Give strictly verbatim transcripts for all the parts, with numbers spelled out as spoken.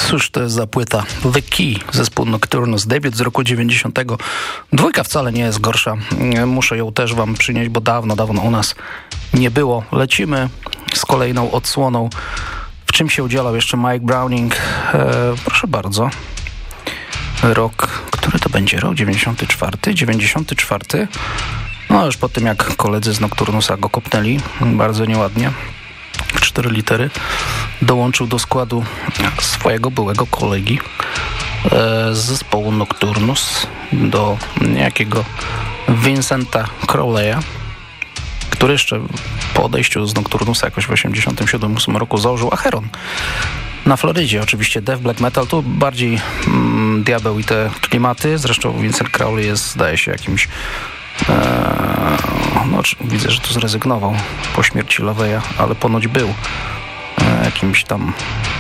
Cóż to jest za płyta? The Key, zespół Nocturnus, debiut z roku dziewięćdziesiątego. Dwójka wcale nie jest gorsza. Muszę ją też wam przynieść, bo dawno, dawno u nas nie było. Lecimy z kolejną odsłoną. W czym się udzielał jeszcze Mike Browning? E, proszę bardzo. Rok, który to będzie rok? dziewięćdziesiąty czwarty? dziewięćdziesiąty czwarty? No już po tym, jak koledzy z Nocturnusa go kopnęli, bardzo nieładnie, w cztery litery, dołączył do składu swojego byłego kolegi e, z zespołu Nocturnus, do niejakiego Vincenta Crowleya, który jeszcze po odejściu z Nocturnusa jakoś w osiemdziesiątym siódmym ósmym roku założył Acheron. Na Florydzie oczywiście death black metal, tu bardziej mm, diabeł i te klimaty. Zresztą Vincent Crowley jest, zdaje się, jakimś Eee, no, widzę, że tu zrezygnował po śmierci Loveya, ale ponoć był e, jakimś tam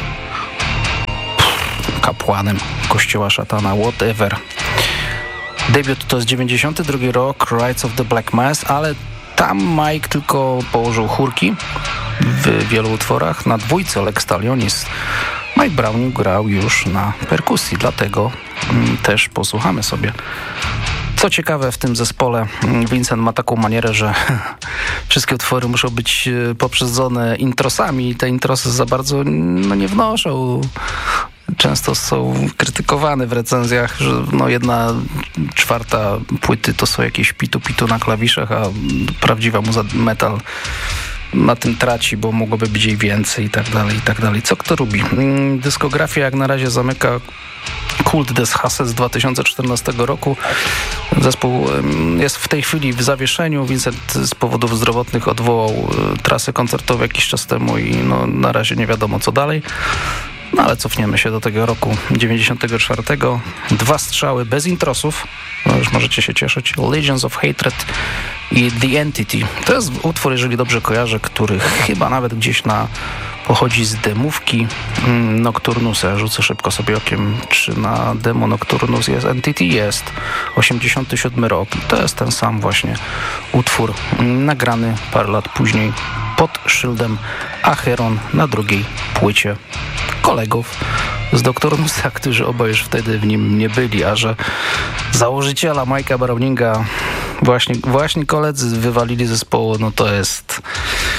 pff, kapłanem kościoła szatana, whatever. Debiut to jest dziewięćdziesiąty drugi rok, Rites of the Black Mass, ale tam Mike tylko położył chórki w wielu utworach. Na dwójce Lex Talionis Mike Browning grał już na perkusji, dlatego mm, też posłuchamy sobie. Co ciekawe, w tym zespole Vincent ma taką manierę, że wszystkie utwory muszą być poprzedzone introsami i te introsy za bardzo no, nie wnoszą. Często są krytykowane w recenzjach, że no, jedna czwarta płyty to są jakieś pitu-pitu na klawiszach, a prawdziwa muza metal na tym traci, bo mogłoby być jej więcej i tak dalej, i tak dalej. Co kto lubi? Dyskografia jak na razie zamyka Kult des Hasses z dwa tysiące czternastego roku. Zespół jest w tej chwili w zawieszeniu. Vincent z powodów zdrowotnych odwołał trasy koncertowe jakiś czas temu i no, na razie nie wiadomo co dalej. No ale cofniemy się do tego roku dziewięćdziesiątego czwartego. Dwa strzały bez introsów. No już możecie się cieszyć. Legions of Hatred i The Entity. To jest utwór, jeżeli dobrze kojarzę, który chyba nawet gdzieś na pochodzi z demówki Nocturnusa. Rzucę szybko sobie okiem, czy na demo Nocturnus jest. Entity jest. osiemdziesiąty siódmy rok. To jest ten sam właśnie utwór nagrany parę lat później pod szyldem Acheron na drugiej płycie kolegów z Nocturnusa, którzy obaj już wtedy w nim nie byli, a że założyciela Mike'a Browninga właśnie, właśnie koledzy wywalili zespołu, no to jest...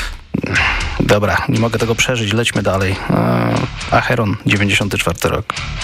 Dobra, nie mogę tego przeżyć, lećmy dalej. Acheron, dziewięćdziesiąty czwarty rok.